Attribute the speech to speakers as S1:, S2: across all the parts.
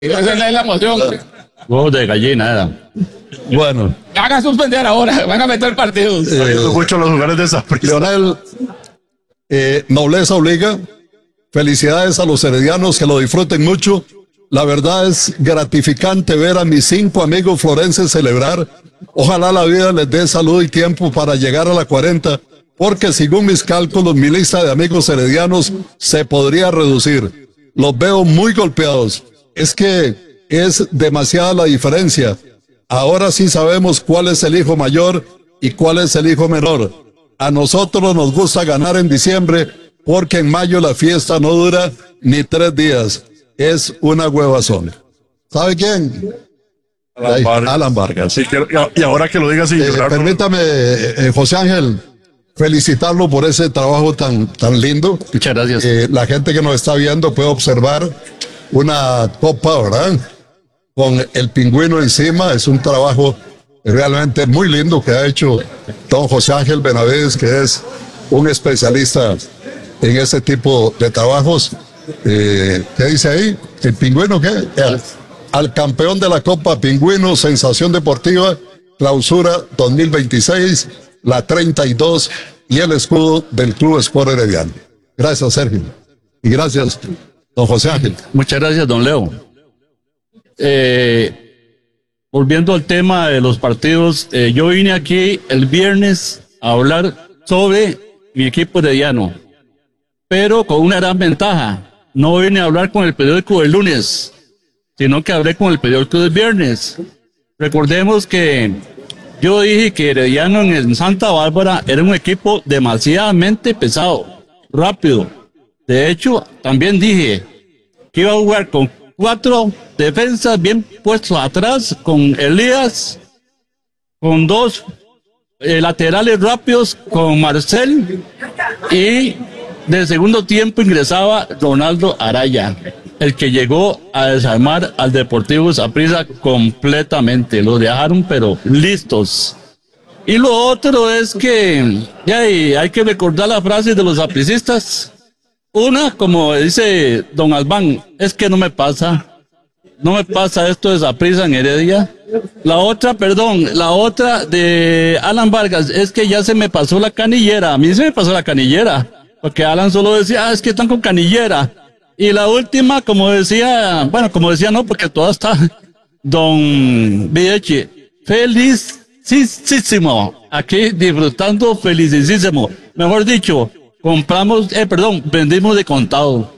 S1: Esa es la emoción.
S2: Huevos de gallina, era.
S3: Bueno.
S1: Van a suspender ahora, van a meter partidos.
S3: Muchos los jugadores de Saprissa. Leonel, nobleza obliga. Felicidades a los heredianos, que lo disfruten mucho. La verdad es gratificante ver a mis 5 amigos florenses celebrar. Ojalá la vida les dé salud y tiempo para llegar a la 40, porque según mis cálculos, mi lista de amigos heredianos se podría reducir. Los veo muy golpeados. Es que es demasiada la diferencia. Ahora sí sabemos cuál es el hijo mayor y cuál es el hijo menor. A nosotros nos gusta ganar en diciembre, porque en mayo la fiesta no dura ni 3 días. Es una huevazón. ¿Sabe quién? Alan Vargas.
S4: Sí, y ahora que lo digas sin llorar.
S3: Permítame, José Ángel, felicitarlo por ese trabajo tan lindo.
S2: Muchas gracias.
S3: La gente que nos está viendo puede observar una copa, ¿verdad? Con el pingüino encima. Es un trabajo realmente muy lindo que ha hecho don José Ángel Benavides, que es un especialista en ese tipo de trabajos. ¿Qué dice ahí? ¿El pingüino qué? Al campeón de la Copa Pingüino, sensación deportiva, clausura 2026, la 32 y el escudo del Club Sport Herediano. Gracias, Sergio. Y gracias, don José Ángel.
S2: Muchas gracias, don Leo. Volviendo al tema de los partidos, yo vine aquí el viernes a hablar sobre mi equipo herediano, pero con una gran ventaja. No vine a hablar con el periódico del lunes, sino que hablé con el periódico del viernes. Recordemos que yo dije que Herediano en Santa Bárbara era un equipo demasiadamente pesado, rápido. De hecho, también dije que iba a jugar con 4 defensas bien puestos atrás, con Elías, con 2 laterales rápidos, con Marcel, y de segundo tiempo ingresaba Ronaldo Araya, el que llegó a desarmar al Deportivo Saprissa completamente. Lo dejaron pero listos. Y lo otro es que hay que recordar la frase de los sapricistas. Una, como dice don Albán, es que no me pasa esto de Saprissa en Heredia. La otra de Alan Vargas, es que ya se me pasó la canillera. A mí se me pasó la canillera, porque Alan solo decía, es que están con canillera. Y la última, como decía no, porque toda está don Videchi, felicísimo, aquí disfrutando felicísimo. Mejor dicho, vendimos de contado.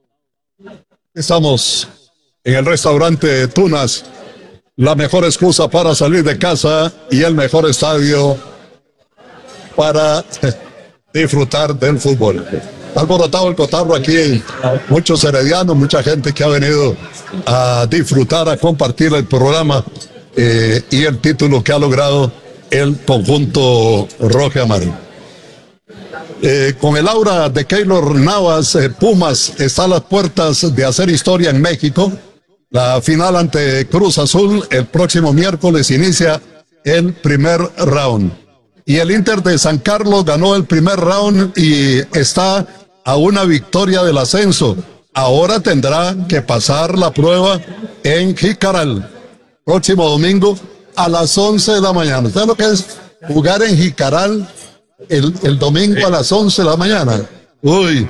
S3: Estamos en el restaurante Tunas, la mejor excusa para salir de casa y el mejor estadio para disfrutar del fútbol. Está alborotado el cotarro aquí, muchos heredianos, mucha gente que ha venido a disfrutar, a compartir el programa y el título que ha logrado el conjunto rojo y amarillo. Con el aura de Keylor Navas, Pumas está a las puertas de hacer historia en México. La final ante Cruz Azul el próximo miércoles inicia el primer round. Y el Inter de San Carlos ganó el primer round y está a una victoria del ascenso. Ahora tendrá que pasar la prueba en Jicaral. Próximo domingo a las 11 de la mañana. ¿Sabes lo que es jugar en Jicaral el domingo a las 11 de la mañana? Uy.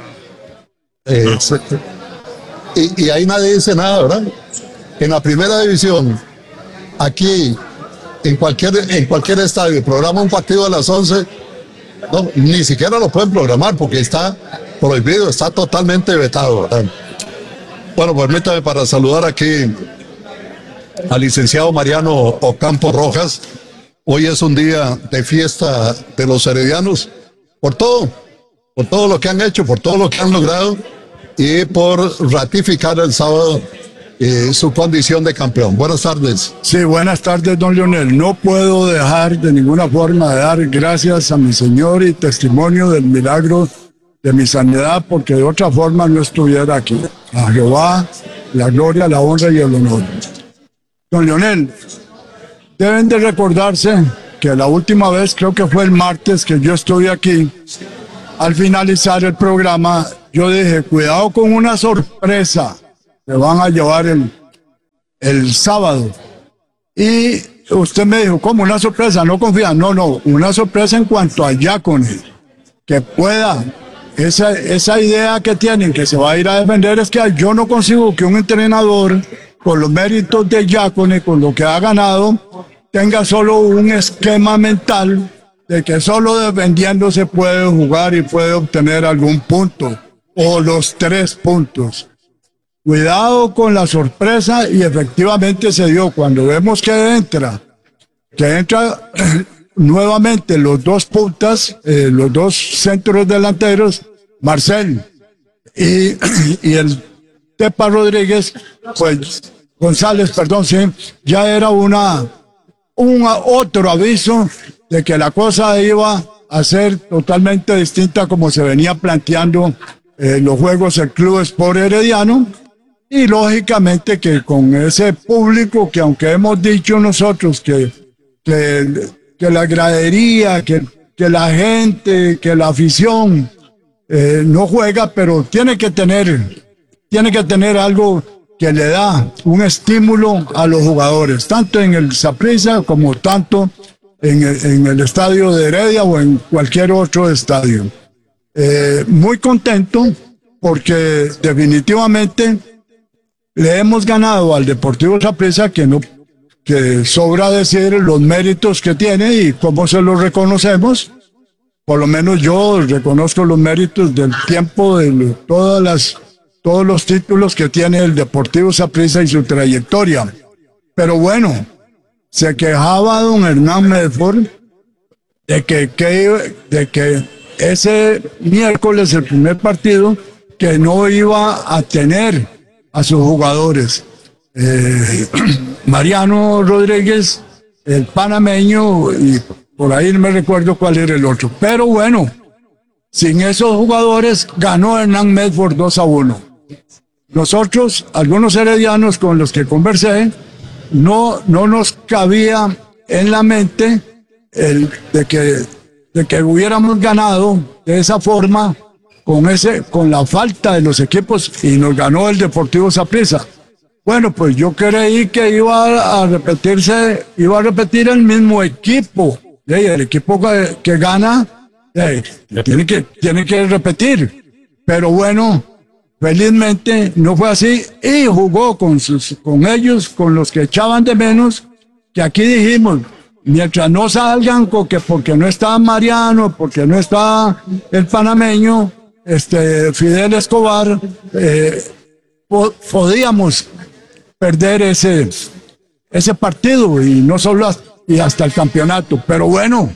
S3: Y ahí nadie dice nada, ¿verdad? En la primera división, aquí, en cualquier estadio, programa un partido a las 11, no, ni siquiera lo pueden programar porque está prohibido, está totalmente vetado, ¿verdad? Bueno, permítame para saludar aquí al licenciado Mariano Ocampo Rojas. Hoy es un día de fiesta de los heredianos por todo lo que han hecho, por todo lo que han logrado y por ratificar el sábado su condición de campeón. Buenas tardes.
S5: Sí, buenas tardes, don Leonel. No puedo dejar de ninguna forma de dar gracias a mi Señor y testimonio del milagro de mi sanidad, porque de otra forma no estuviera aquí. A Jehová la gloria, la honra y el honor. Don Leonel, deben de recordarse que la última vez, creo que fue el martes que yo estuve aquí, al finalizar el programa, yo dije, cuidado con una sorpresa, le van a llevar el sábado. Y usted me dijo, ¿cómo una sorpresa? No confía. No, una sorpresa en cuanto a Yácone, que pueda, esa idea que tienen, que se va a ir a defender, es que yo no consigo que un entrenador, con los méritos de Yácone, con lo que ha ganado, tenga solo un esquema mental de que solo defendiendo se puede jugar y puede obtener algún punto, o los 3 puntos. Cuidado con la sorpresa, y efectivamente se dio. Cuando vemos que entra nuevamente los 2 puntas, los 2 centros delanteros, Marcel y el Tepa Rodríguez, pues González, perdón, sí, ya era otro aviso de que la cosa iba a ser totalmente distinta como se venía planteando los juegos del Club Sport Herediano. Y lógicamente que con ese público que, aunque hemos dicho nosotros que la gradería, que la gente, que la afición no juega, pero tiene que tener algo que le da un estímulo a los jugadores, tanto en el Saprissa como tanto en el estadio de Heredia o en cualquier otro estadio. Muy contento porque definitivamente le hemos ganado al Deportivo Saprissa, que sobra decir los méritos que tiene y cómo se los reconocemos. Por lo menos yo reconozco los méritos del tiempo de todos los títulos que tiene el Deportivo Saprissa y su trayectoria. Pero bueno, se quejaba don Hernán Medford de que ese miércoles, el primer partido, que no iba a tener a sus jugadores. Mariano Rodríguez, el panameño, y por ahí no me recuerdo cuál era el otro. Pero bueno, sin esos jugadores ganó Hernán Medford 2-1. Nosotros, algunos heredianos con los que conversé, no nos cabía en la mente de que hubiéramos ganado de esa forma, con la falta de los equipos, y nos ganó el Deportivo Saprissa. Bueno, pues yo creí que iba a repetir el mismo equipo. El equipo que gana tiene que repetir. Pero bueno, felizmente no fue así, y jugó con ellos, con los que echaban de menos, que aquí dijimos, mientras no salgan porque no está Mariano, porque no está el panameño, Fidel Escobar, podíamos perder ese partido, y no solo y hasta el campeonato. Pero bueno,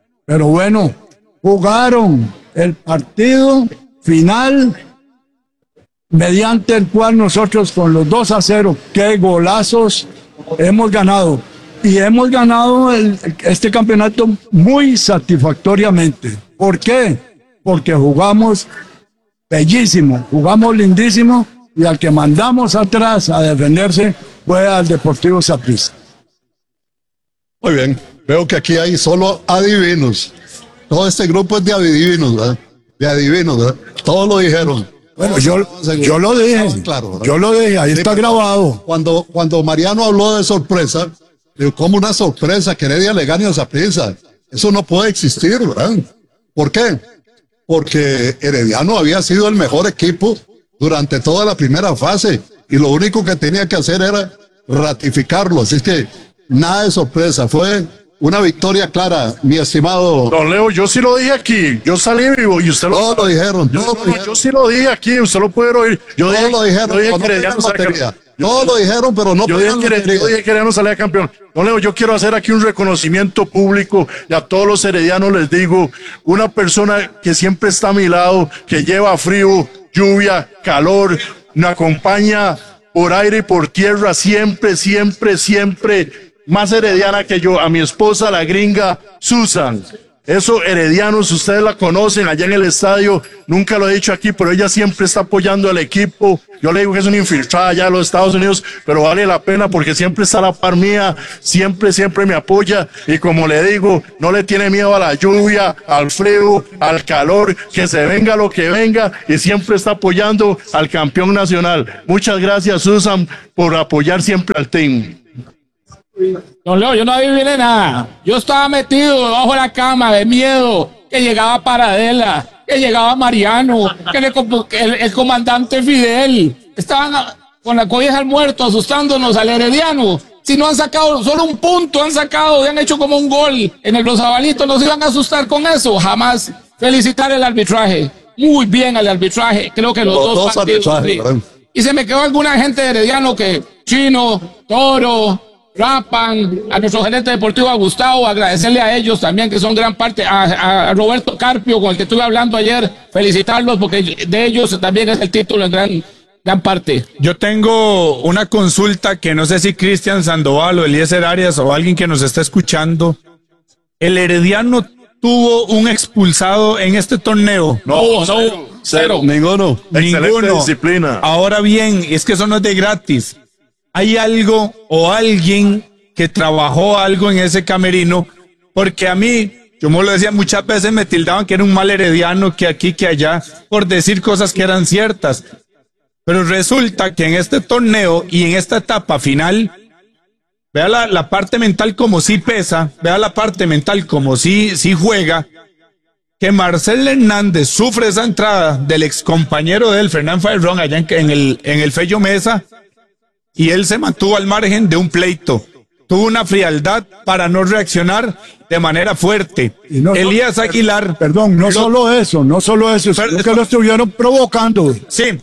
S5: jugaron el partido final, mediante el cual nosotros, con los 2-0, qué golazos, hemos ganado. Y hemos ganado este campeonato muy satisfactoriamente. ¿Por qué? Porque jugamos bellísimo, jugamos lindísimo, y al que mandamos atrás a defenderse fue al Deportivo Saprissa.
S3: Muy bien, veo que aquí hay solo adivinos. Todo este grupo es de adivinos, ¿verdad? De adivinos, ¿verdad? Todos lo dijeron.
S5: Bueno, yo lo dije,
S3: claro, ¿verdad?
S5: yo lo dije, ahí está grabado.
S3: Cuando Mariano habló de sorpresa, digo, ¿cómo una sorpresa que Heredia le gane a Saprissa? Eso no puede existir, ¿verdad? ¿Por qué? Porque Herediano había sido el mejor equipo durante toda la primera fase, y lo único que tenía que hacer era ratificarlo. Así es que nada de sorpresa, fue una victoria clara, mi estimado.
S4: Don Leo, yo sí lo dije aquí, yo salí vivo y usted
S3: Todos lo dijeron.
S4: Yo sí lo dije aquí, usted lo puede oír.
S3: Todos lo dijeron, pero no tenían lotería. Todos lo dijeron, pero no tenían lotería.
S4: Yo dije que Herediano salía campeón. Don Leo, yo quiero hacer aquí un reconocimiento público, y a todos los heredianos les digo, una persona que siempre está a mi lado, que lleva frío, lluvia, calor, me acompaña por aire y por tierra, siempre, más herediana que yo, a mi esposa, la gringa Susan. Eso, Heredianos, ustedes la conocen allá en el estadio, nunca lo he dicho aquí, pero ella siempre está apoyando al equipo. Yo le digo que es una infiltrada allá de los Estados Unidos, pero vale la pena porque siempre está a la par mía, siempre me apoya. Y como le digo, no le tiene miedo a la lluvia, al frío, al calor, que se venga lo que venga, y siempre está apoyando al campeón nacional. Muchas gracias, Susan, por apoyar siempre al team.
S1: Don Leo, yo no adiviné nada. Yo estaba metido debajo de la cama de miedo que llegaba Paradela, que llegaba Mariano, que el comandante Fidel. Estaban con la cobija al muerto asustándonos al Herediano. Si no han sacado solo un punto, han sacado y han hecho como un gol en el Rosabalito, nos iban a asustar con eso. Jamás. Felicitar el arbitraje. Muy bien el arbitraje. Creo que los dos partidos. Y se me quedó alguna gente de Herediano que Chino, Toro, Rapan, a nuestro gerente deportivo, a Gustavo, agradecerle a ellos también, que son gran parte, a Roberto Carpio, con el que estuve hablando ayer, felicitarlos, porque de ellos también es el título en gran parte.
S6: Yo tengo una consulta que no sé si Cristian Sandoval o Eliezer Arias o alguien que nos está escuchando. ¿El Herediano tuvo un expulsado en este torneo?
S4: No,
S1: Cero.
S3: Ninguno.
S4: Excelente disciplina.
S6: Ahora bien, es que eso no es de gratis. ¿Hay algo o alguien que trabajó algo en ese camerino? Porque a mí, yo me lo decía, muchas veces me tildaban que era un mal herediano, que aquí, que allá, por decir cosas que eran ciertas. Pero resulta que en este torneo y en esta etapa final, vea la parte mental como sí pesa, vea la parte mental como sí juega, que Marcel Hernández sufre esa entrada del excompañero de él, Fernán Fairrón, allá en el Fello Mesa, y él se mantuvo al margen de un pleito. Tuvo una frialdad para no reaccionar de manera fuerte. Elías Aguilar...
S5: Perdón, no solo eso, sino que lo estuvieron provocando.
S6: Sí,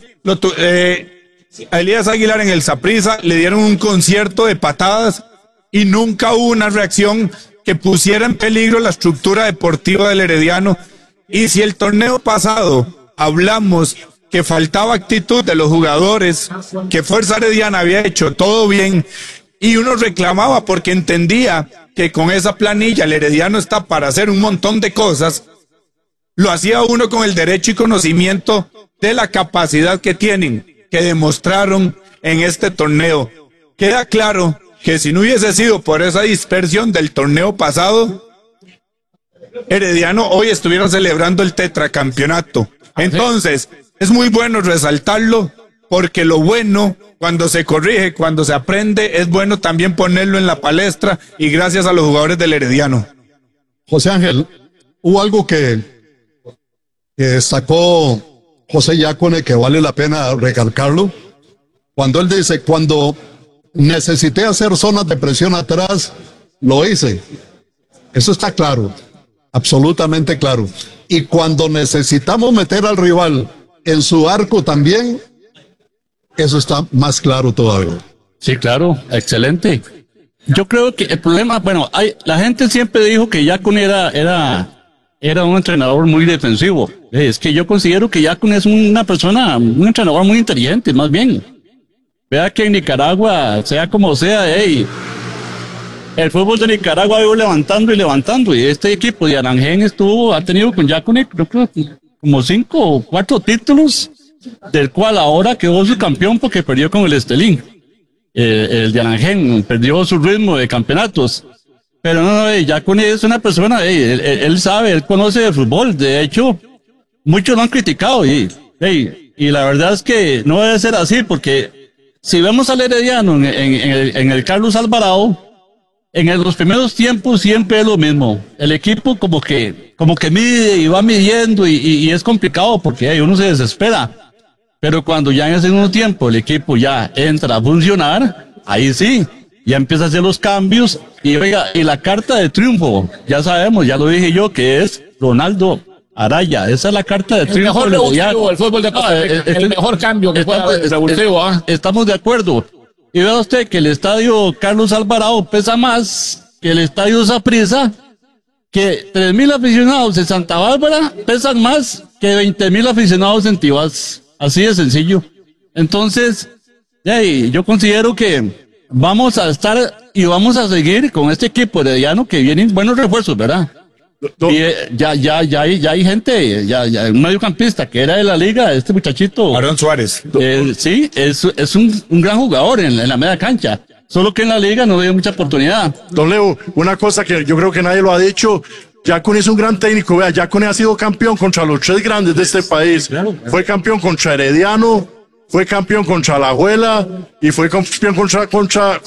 S6: a Elías Aguilar en el Saprissa le dieron un concierto de patadas y nunca hubo una reacción que pusiera en peligro la estructura deportiva del Herediano. Y si el torneo pasado hablamos que faltaba actitud de los jugadores, que Fuerza Herediana había hecho todo bien, y uno reclamaba porque entendía que con esa planilla el Herediano está para hacer un montón de cosas, lo hacía uno con el derecho y conocimiento de la capacidad que tienen, que demostraron en este torneo. Queda claro que si no hubiese sido por esa dispersión del torneo pasado, Herediano hoy estuviera celebrando el tetracampeonato. Entonces, es muy bueno resaltarlo, porque lo bueno, cuando se corrige, cuando se aprende, es bueno también ponerlo en la palestra, y gracias a los jugadores del Herediano.
S3: José Ángel, hubo algo que destacó José Yácone que vale la pena recalcarlo, cuando él dice, cuando necesité hacer zonas de presión atrás, lo hice. Eso está claro, absolutamente claro. Y cuando necesitamos meter al rival en su arco también, eso está más claro todavía.
S2: Sí, claro, excelente. Yo creo que el problema, bueno, la gente siempre dijo que Yácone era un entrenador muy defensivo. Es que yo considero que Yácone es un entrenador muy inteligente, más bien. Vea que en Nicaragua, sea como sea, el fútbol de Nicaragua ha ido levantando, y este equipo de Aranjén ha tenido con Yácone, creo que como 5 o 4 títulos, del cual ahora quedó su campeón porque perdió con el Estelín. El de Aranjén perdió su ritmo de campeonatos. Pero no, Yácone es una persona, él sabe, él conoce de fútbol. De hecho, muchos lo han criticado y la verdad es que no debe ser así, porque si vemos al Herediano en el Carlos Alvarado, los primeros tiempos siempre es lo mismo. El equipo como que mide y va midiendo y es complicado porque uno se desespera. Pero cuando ya en el segundo tiempo el equipo ya entra a funcionar, ahí sí, ya empieza a hacer los cambios. Y oiga, y la carta de triunfo, ya sabemos, ya lo dije yo, que es Ronaldo Araya. Esa es la carta de triunfo.
S1: El mejor revulsivo, el fútbol de Costa Rica, el mejor cambio que pueda haber, revulsivo.
S2: Estamos de acuerdo. Y vea usted que el estadio Carlos Alvarado pesa más que el estadio Saprissa, que 3,000 aficionados en Santa Bárbara pesan más que 20,000 aficionados en Tibás. Así de sencillo. Entonces, yo considero que vamos a estar y vamos a seguir con este equipo herediano, que vienen buenos refuerzos, ¿verdad? Ya hay gente, un mediocampista que era de la liga, este muchachito.
S6: Aaron Suárez.
S2: Sí, es un gran jugador en la media cancha. Solo que en la liga no le dio mucha oportunidad.
S4: Don Leo, una cosa que yo creo que nadie lo ha dicho, Yacone es un gran técnico. Vea, Yacone ha sido campeón contra los 3 grandes de este país. Claro. Fue campeón contra Herediano, fue campeón contra Alajuela y fue campeón contra